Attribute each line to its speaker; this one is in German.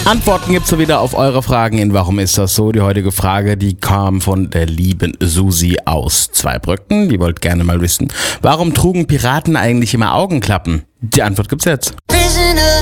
Speaker 1: Antworten gibt's so wieder auf eure Fragen in Warum ist das so? Die heutige Frage, die kam von der lieben Susi aus Zweibrücken. Die wollte gerne mal wissen, warum trugen Piraten eigentlich immer Augenklappen? Die Antwort gibt's jetzt.